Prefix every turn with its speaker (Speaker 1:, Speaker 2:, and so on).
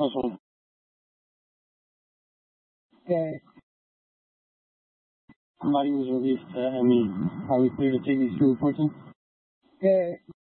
Speaker 1: Also, somebody was released, I mean, are we clear to take these two reports in?